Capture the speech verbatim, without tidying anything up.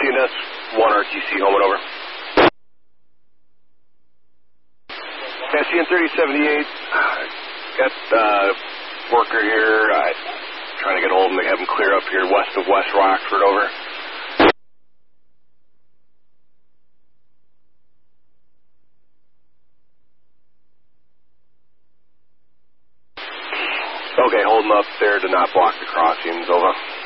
and S one R T C, home and over. S C N thirty seventy-eight, got uh, worker here, uh, trying to get hold of them to have them clear up here west of West Rockford, over. Okay, hold them up there to not block the crossings, over.